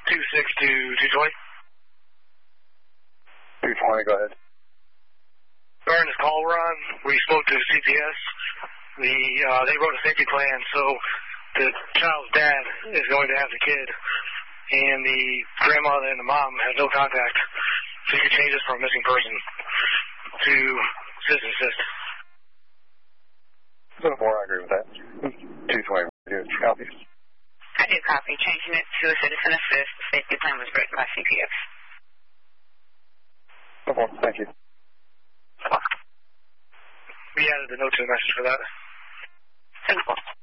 262-220. 220, go ahead. During this call run, we spoke to CPS. They wrote a safety plan, so the child's dad is going to have the kid, and the grandmother and the mom have no contact. So you can change this from missing person to citizen assist. So far, I agree with that. 220, copy. I do copy. Changing it to a citizen assist. The safety plan was written by CPS. So far, thank you. We added the note to the message for that. Simple.